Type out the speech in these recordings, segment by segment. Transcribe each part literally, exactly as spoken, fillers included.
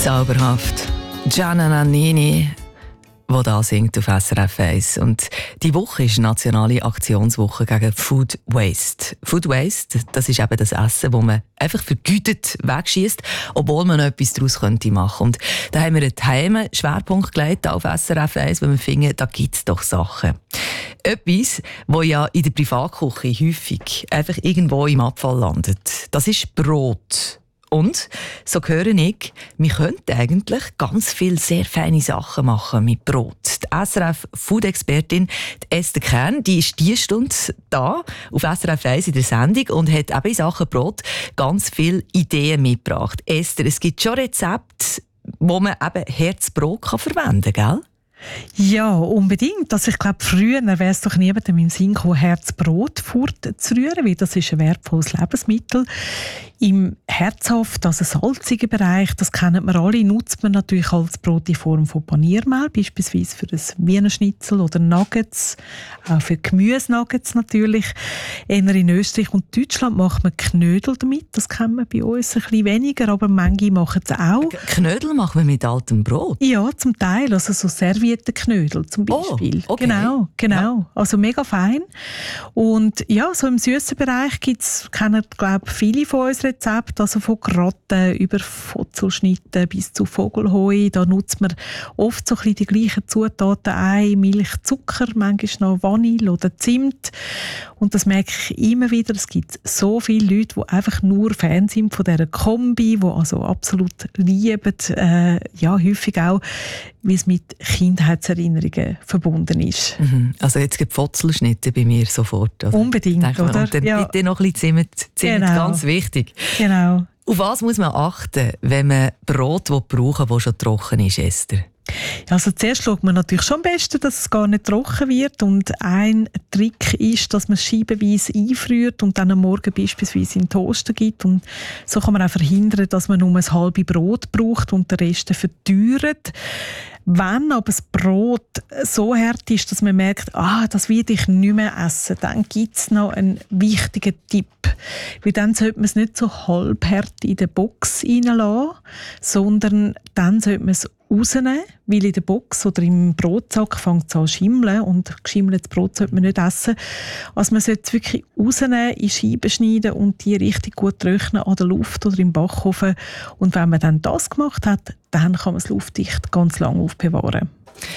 Zauberhaft. Gianna Nannini, die da singt auf S R F eins. Und die Woche ist nationale Aktionswoche gegen Food Waste. Food Waste, das ist eben das Essen, das man einfach vergütet wegschießt, obwohl man noch etwas daraus könnte machen. Und da haben wir einen Themen Schwerpunkt gelegt auf S R F eins, weil wir finden, da gibt es doch Sachen. Etwas, das ja in der Privatküche häufig einfach irgendwo im Abfall landet. Das ist Brot. Und, so höre ich, wir könnten eigentlich ganz viele sehr feine Sachen machen mit Brot. Die S R F-Food-Expertin Esther Kern, die ist diese Stunde da auf S R F eins in der Sendung und hat eben in Sachen Brot ganz viele Ideen mitgebracht. Esther, es gibt schon Rezepte, wo man eben Herzbrot kann verwenden kann, gell? Ja, unbedingt. Also ich glaube, früher wäre es doch niemandem im Sinn gekommen, Herzbrot fortzurühren, weil das ist ein wertvolles Lebensmittel. Im herzhaft, also salzigen Bereich, das kennen wir alle, nutzt man natürlich als Brot in Form von Paniermehl, beispielsweise für ein Wiener Schnitzel oder Nuggets, auch für Gemüsenuggets natürlich. Eher in Österreich und Deutschland macht man Knödel damit, das kennen wir bei uns ein bisschen weniger, aber manche machen es auch. Knödel machen wir mit altem Brot? Ja, zum Teil, also so Serviettenknödel zum Beispiel. Oh, okay. Genau, genau. Ja. Also mega fein. Und ja, so im süßen Bereich gibt's, kennen glaube viele von uns Rezepte, also von Gratten über Fotzelschnitten bis zu Vogelhoi. Da nutzt man oft so ein bisschen die gleichen Zutaten: Ei, Milch, Zucker, manchmal noch Vanille oder Zimt. Und das merke ich immer wieder. Es gibt so viele Leute, die einfach nur Fan sind von dieser Kombi, die also absolut lieben, äh, ja, häufig auch, wie es mit Kindheitserinnerungen verbunden ist. Mhm. Also jetzt gibt es Fotzelschnitte bei mir sofort. Oder? Unbedingt, man, oder? Und dann ja. bitte noch ein bisschen Zimt. Zimt, genau. Ganz wichtig. Genau. Auf was muss man achten, wenn man Brot brauchen will, das schon trocken ist, Esther? Also zuerst schaut man natürlich schon am besten, dass es gar nicht trocken wird. Und ein Trick ist, dass man es scheibenweise einfriert und dann am Morgen beispielsweise in den Toaster gibt. Und so kann man auch verhindern, dass man nur ein halbes Brot braucht und den Rest verteuert. Wenn aber das Brot so hart ist, dass man merkt, ah, das werde ich nicht mehr essen, dann gibt es noch einen wichtigen Tipp. Weil dann sollte man es nicht so halbhart in die Box reinlassen, sondern dann sollte man es rausnehmen, weil in der Box oder im Brotsack fängt es an zu schimmeln und geschimmeltes Brot sollte man nicht essen. Also man sollte es wirklich rausnehmen, in Scheiben schneiden und die richtig gut trocknen an der Luft oder im Backofen. Und wenn man dann das gemacht hat, dann kann man es luftdicht ganz lange aufbewahren.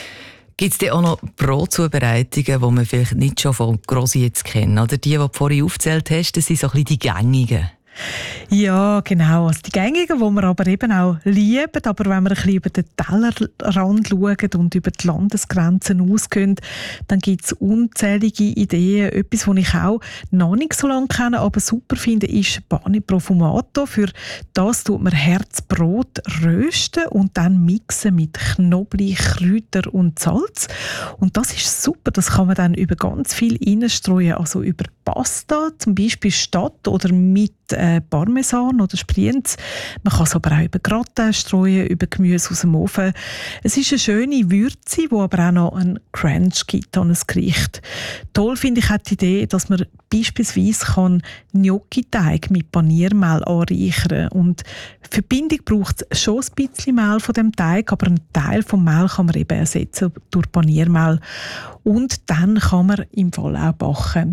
Gibt es denn auch noch Brotzubereitungen, die man vielleicht nicht schon von Grossi jetzt kennen? Oder die, die du vorhin aufgezählt hast, das sind so ein bisschen die gängigen? Ja, genau. Also die gängigen, die wir aber eben auch lieben, aber wenn wir ein bisschen über den Tellerrand schauen und über die Landesgrenzen ausgehen, dann gibt es unzählige Ideen. Etwas, was ich auch noch nicht so lange kenne, aber super finde, ist Pane Profumato. Für das tut man Herzbrot rösten und dann mixen mit Knoblauch, Kräuter und Salz. Und das ist super. Das kann man dann über ganz viel reinstreuen, also über Pasta, zum Beispiel statt oder mit äh, Parmesan oder Sprienz. Man kann es aber auch über Gratin streuen, über Gemüse aus dem Ofen. Es ist eine schöne Würze, die aber auch noch einen Crunch gibt an ein Gericht. Toll finde ich auch die Idee, dass man beispielsweise kann Gnocchi-Teig mit Paniermehl anreichern kann. Und für die Bindung braucht es schon ein bisschen Mehl von dem Teig, aber einen Teil vom Mehl kann man eben ersetzen durch Paniermehl. Und dann kann man im Fall auch backen.